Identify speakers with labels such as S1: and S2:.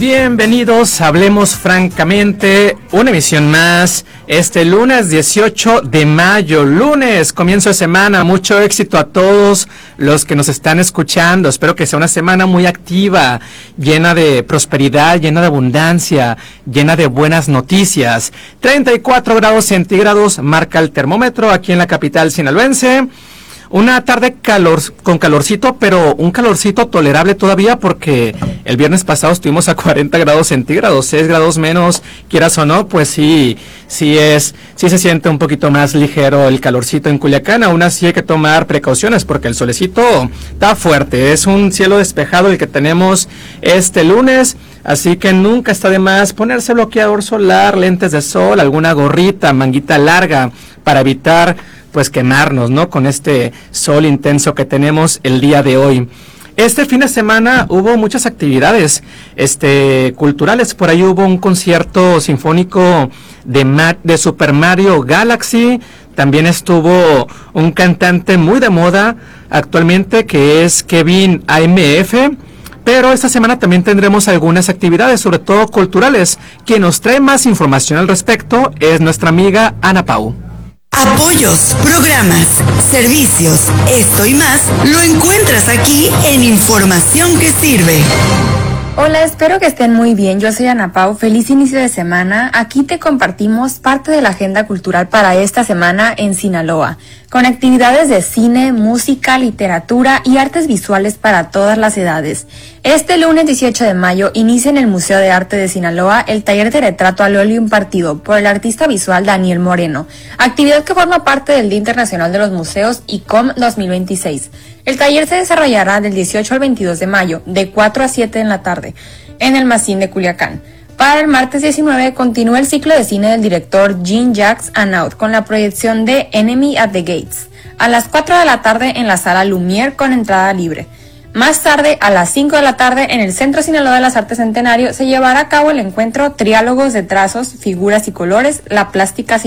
S1: Bienvenidos a Hablemos Francamente, una emisión más, este lunes 18 de mayo, lunes, comienzo de semana, mucho éxito a todos los que nos están escuchando, espero que sea una semana muy activa, llena de prosperidad, llena de abundancia, llena de buenas noticias. 34 grados centígrados marca el termómetro aquí en la capital sinaloense. Una tarde con calorcito, pero un calorcito tolerable todavía porque el viernes pasado estuvimos a 40 grados centígrados, 6 grados menos, quieras o no, pues sí se siente un poquito más ligero el calorcito en Culiacán. Aún así hay que tomar precauciones porque el solecito está fuerte, es un cielo despejado el que tenemos este lunes, así que nunca está de más ponerse bloqueador solar, lentes de sol, alguna gorrita, manguita larga para evitar pues quemarnos, ¿no? Con este sol intenso que tenemos el día de hoy. Este fin de semana hubo muchas actividades culturales. Por ahí hubo un concierto sinfónico de Super Mario Galaxy. También estuvo un cantante muy de moda actualmente que es Kevin AMF. Pero esta semana también tendremos algunas actividades, sobre todo culturales. Quien nos trae más información al respecto es nuestra amiga Ana Pau.
S2: Apoyos, programas, servicios, esto y más lo encuentras aquí en Información que Sirve.
S3: Hola, espero que estén muy bien. Yo soy Ana Pau. Feliz inicio de semana. Aquí te compartimos parte de la agenda cultural para esta semana en Sinaloa, con actividades de cine, música, literatura y artes visuales para todas las edades. Este lunes 18 de mayo inicia en el Museo de Arte de Sinaloa el taller de retrato al óleo impartido por el artista visual Daniel Moreno, actividad que forma parte del Día Internacional de los Museos ICOM 2026. El taller se desarrollará del 18 al 22 de mayo, de 4 a 7 en la tarde, en el Macín de Culiacán. Para el martes 19 continúa el ciclo de cine del director Jean-Jacques Annaud con la proyección de Enemy at the Gates, a las 4 de la tarde en la Sala Lumière con entrada libre. Más tarde, a las 5 de la tarde, en el Centro Sinaloa de las Artes Centenario, se llevará a cabo el encuentro Triálogos de Trazos, Figuras y Colores, la Plástica